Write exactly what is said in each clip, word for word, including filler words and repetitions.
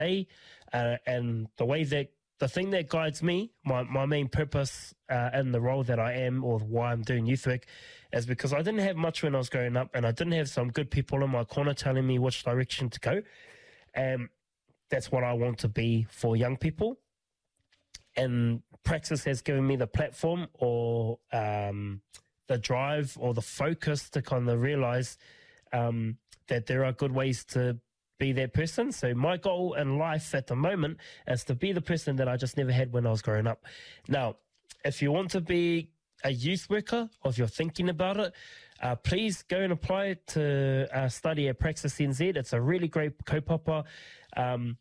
day. Uh, and the way that the thing that guides me, my, my main purpose uh, in the role that I am, or why I'm doing youth work, is because I didn't have much when I was growing up, and I didn't have some good people in my corner telling me which direction to go. And that's what I want to be for young people. And Praxis has given me the platform, or um, the drive, or the focus to kind of realize um, that there are good ways to be that person. So my goal in life at the moment is to be the person that I just never had when I was growing up. Now, if you want to be a youth worker, or if you're thinking about it, uh, please go and apply to uh, study at Praxis N Z. It's a really great kaupapa. Um,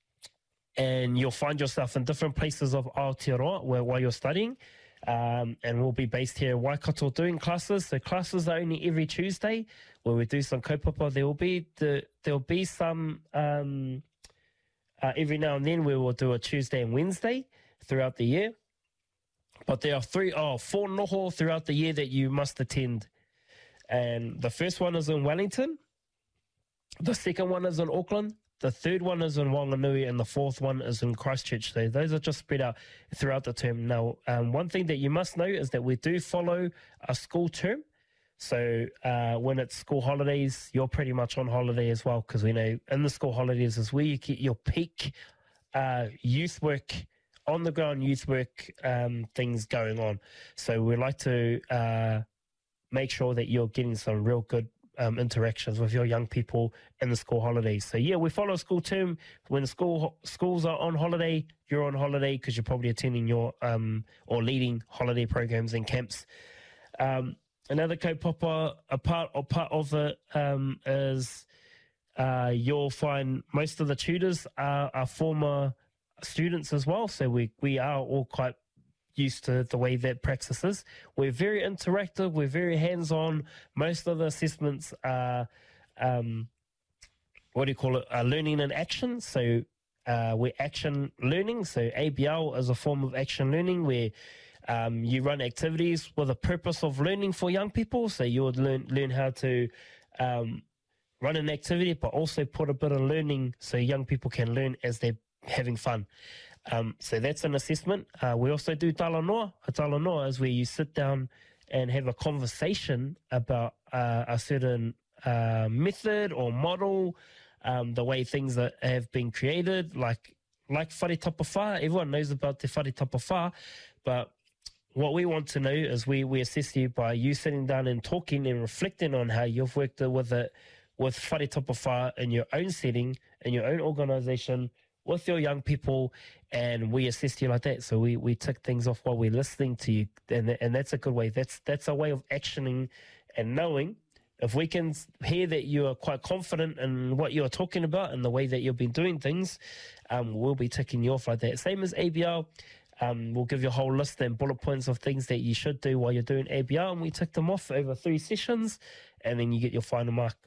and you'll find yourself in different places of Aotearoa where, while you're studying. Um, and we'll be based here in Waikato doing classes. So classes are only every Tuesday where we do some kaupapa. There will be the, there will be some um, uh, every now and then we will do a Tuesday and Wednesday throughout the year. But there are three, oh, four noho throughout the year that you must attend. And the first one is in Wellington. The second one is in Auckland. The third one is in Wanganui, and the fourth one is in Christchurch. So those are just spread out throughout the term. Now, um, one thing that you must know is that we do follow a school term. So uh, when it's school holidays, you're pretty much on holiday as well, because we know in the school holidays is where you get your peak uh, youth work, on the ground youth work um, things going on. So we like to uh, make sure that you're getting some real good Um, interactions with your young people in the school holidays. So yeah, we follow a school term. When school schools are on holiday, you're on holiday because you're probably attending your um, or leading holiday programs and camps. Um, another kaupapa, a part or part of it um, is uh, you'll find most of the tutors are, are former students as well. So we we are all quite used to the way that Praxis is. We're very interactive. We're very hands-on. Most of the assessments are, um, what do you call it, are learning in action. So uh, we're action learning. So A B L is a form of action learning where um, you run activities with a purpose of learning for young people. So you would learn, learn how to um, run an activity, but also put a bit of learning so young people can learn as they're having fun. Um, so that's an assessment. Uh, we also do talanoa. A talanoa is where you sit down and have a conversation about uh, a certain uh, method or model, um, the way things that have been created, like like whare tapa whā. Everyone knows about the whare tapa whā, but what we want to know is we, we assess you by you sitting down and talking and reflecting on how you've worked with it, with whare tapa whā in your own setting, in your own organisation, with your young people, and we assist you like that. So we, we tick things off while we're listening to you, and and that's a good way. That's that's a way of actioning and knowing. If we can hear that you are quite confident in what you're talking about and the way that you've been doing things, um, we'll be ticking you off like that. Same as A B L. Um, we'll give you a whole list and bullet points of things that you should do while you're doing A B L, and we tick them off over three sessions, and then you get your final mark.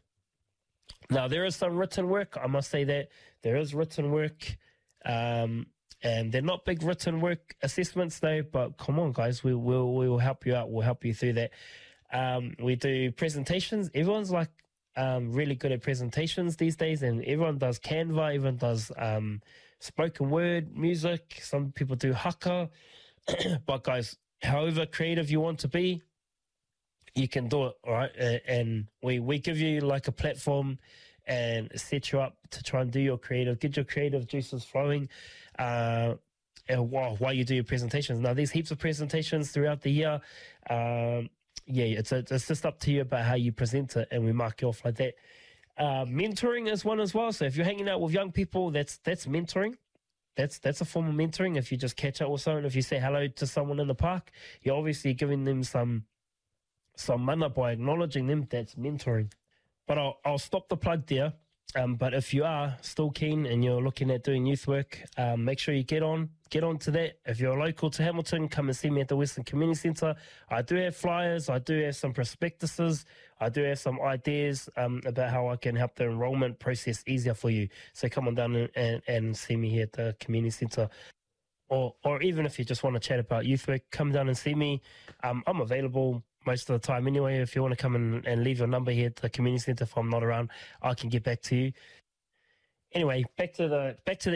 Now, there is some written work. I must say that there is written work, um, and they're not big written work assessments, though, but come on, guys, we will we will help you out. We'll help you through that. Um, we do presentations. Everyone's like um, really good at presentations these days, and everyone does Canva, everyone does um, spoken word, music. Some people do haka. But, guys, however creative you want to be, you can do it, all right? And we, we give you like a platform and set you up to try and do your creative, get your creative juices flowing uh, and while, while you do your presentations. Now, there's heaps of presentations throughout the year. Um, yeah, it's, a, it's just up to you about how you present it, and we mark you off like that. Uh, mentoring is one as well. So if you're hanging out with young people, that's that's mentoring. That's that's a form of mentoring. If you just catch up with someone, if you say hello to someone in the park, you're obviously giving them some some mana by acknowledging them. That's mentoring. But I'll, I'll stop the plug there. Um, but if you are still keen and you're looking at doing youth work, um, make sure you get on, get on to that. If you're local to Hamilton, come and see me at the Western Community Centre. I do have flyers. I do have some prospectuses. I do have some ideas um, about how I can help the enrolment process easier for you. So come on down and, and, and see me here at the Community Centre. Or, or even if you just want to chat about youth work, come down and see me. Um, I'm available most of the time anyway. If you want to come and, and leave your number here at the Community Centre, if I'm not around, I can get back to you. Anyway, back to the back to the